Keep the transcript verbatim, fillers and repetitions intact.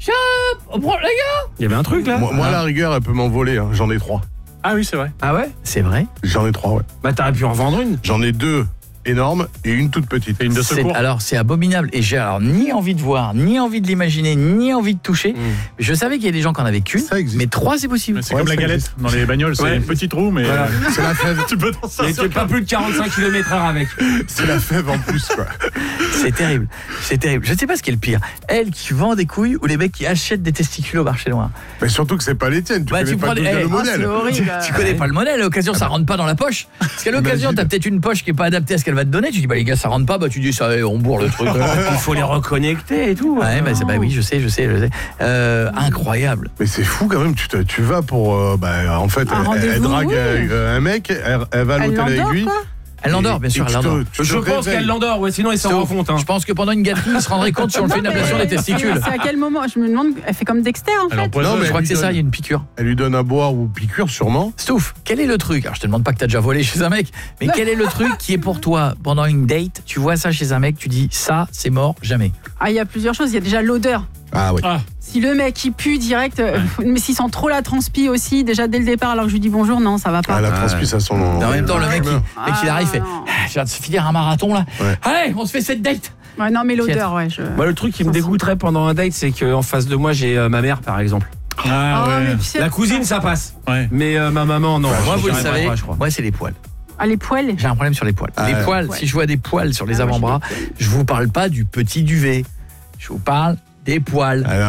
Tiens, on prend les gars. Il y avait un truc là. Moi, moi, à la rigueur, elle peut m'envoler. Hein. J'en ai trois. Ah oui, c'est vrai. Ah ouais? C'est vrai? J'en ai trois, ouais. Bah t'aurais pu en vendre une. J'en ai deux énormes et une toute petite. Et une de C'est- secours. alors c'est abominable et j'ai alors ni envie de voir, ni envie de l'imaginer, ni envie de toucher. Mmh. Je savais qu'il y a des gens qui en avaient qu'une, Ça existe. mais trois c'est possible. C'est Ouais, comme la ça galette existe. dans les bagnoles, c'est Ouais. une petite roue, mais Voilà. euh, C'est la fève. tu peux t'en Et sortir. tu pas plus de quarante-cinq kilomètres heure avec. C'est la fève en plus, quoi. C'est terrible, c'est terrible. Je ne sais pas ce qui est le pire. Elle qui vend des couilles ou les mecs qui achètent des testicules au marché noir. Mais surtout que c'est pas les tiennes. Tu Bah, connais tu pas prends d'où des- vient eh, le oh, modèle. C'est horrible. Tu connais pas le modèle, à l'occasion ça rentre pas dans la poche. Parce qu'à l'occasion Imagine. t'as peut-être une poche qui est pas adaptée à ce qu'elle va te donner. Tu dis bah les gars ça rentre pas, bah tu dis ça on bourre le truc. Il faut les reconnecter et tout. Ouais bah, c'est- bah oui je sais, je sais, je sais. Euh, incroyable. Mais c'est fou quand même, tu, te- tu vas pour... euh, bah, en fait, Un elle, elle rendez-vous, drague oui. euh, un mec, elle, elle va à Elle l'hôtel avec l'endort, lui. quoi. Elle l'endort et- bien sûr, et elle tu te- l'endort. tu te Je pense réveilles. qu'elle l'endort, ouais, sinon il s'en Sauf, refonte. Hein. Je pense que pendant une gâterie, il se rendrait compte si on le fait une ablation des testicules. C'est à quel moment? Je me demande, elle fait comme Dexter en fait. Alors, Non, mais Je crois elle que c'est lui ça, donne- il y a une piqûre. Elle lui donne à boire ou piqûre, sûrement. Stouff, quel est le truc? Alors je te demande pas que t'as déjà volé chez un mec, mais quel est le truc qui est pour toi pendant une date? Tu vois ça chez un mec, tu dis ça, c'est mort, jamais. Ah, il y a plusieurs choses. Il y a déjà l'odeur. Ah oui. Ah, Si le mec il pue direct, euh, mais s'il sent trop la transpi aussi, déjà dès le départ, alors que je lui dis bonjour, non, ça va pas. Ah, la Ah, transpi, ça sent... En même temps, le mec, il, Ouais. mec, il arrive, il fait Ah, ah, je viens de se finir un marathon là. Ouais. Allez, on se fait cette date. Ouais, non, mais l'odeur, ouais. Je... Moi, le truc qui me dégoûterait pendant un date, c'est qu'en face de moi, j'ai euh, ma mère, par exemple. ah Ah, ouais. mais tu sais, La cousine, ça passe. Ouais. Mais euh, ma maman, non. Moi, vous le J'y arriverai savez, pas, je crois. moi, c'est les poils. Ah, les poils. J'ai un problème sur les poils. Ah, les ouais. poils, Ouais. si je vois des poils sur les Ah, moi, j'ai avant-bras, des poils. je vous parle pas du petit duvet. Je vous parle des poils. Alors,